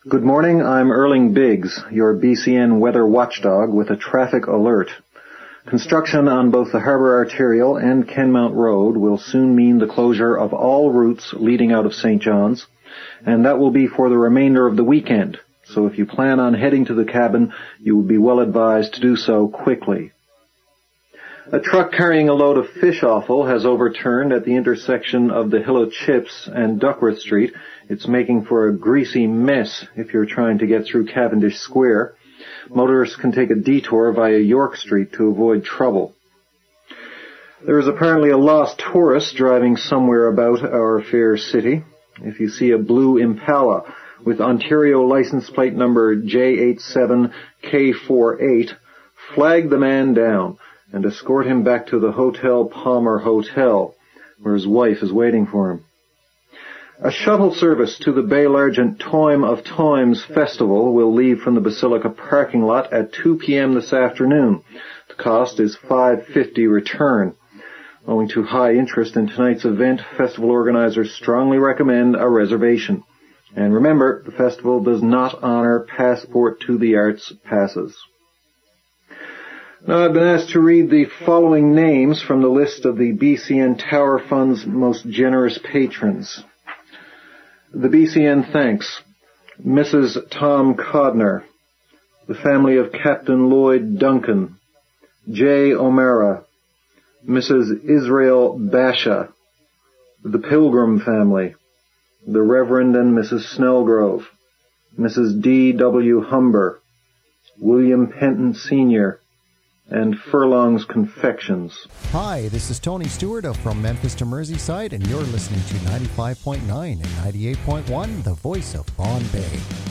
Good morning, I'm Erling Biggs, your BCN weather watchdog with a traffic alert. Construction on both the Harbour Arterial and Kenmount Road will soon mean the closure of all routes leading out of St. John's, and that will be for the remainder of the weekend. So if you plan on heading to the cabin, you will be well advised to do so quickly. A truck carrying a load of fish offal has overturned at the intersection of the Hill of Chips and Duckworth Street. It's making for a greasy mess if you're trying to get through Cavendish Square. Motorists can take a detour via York Street to avoid trouble. There is apparently a lost tourist driving somewhere about our fair city. If you see a blue Impala with Ontario license plate number J87K48, flag the man down and escort him back to the Hotel Palmer Hotel, where his wife is waiting for him. A shuttle service to the Baillargent Toime of Toimes Festival will leave from the Basilica parking lot at 2 p.m. this afternoon. The cost is $5.50 return. Owing to high interest in tonight's event, festival organizers strongly recommend a reservation. And remember, the festival does not honor Passport to the Arts passes. Now, I've been asked to read the following names from the list of the BCN Tower Fund's most generous patrons. The BCN thanks Mrs. Tom Codner, the family of Captain Lloyd Duncan, J. O'Mara, Mrs. Israel Basha, the Pilgrim family, the Reverend and Mrs. Snellgrove, Mrs. D. W. Humber, William Penton Sr., and Furlong's Confections. Hi, this is Tony Stewart from Memphis to Merseyside, and you're listening to 95.9 and 98.1, the voice of Vaughan Bay.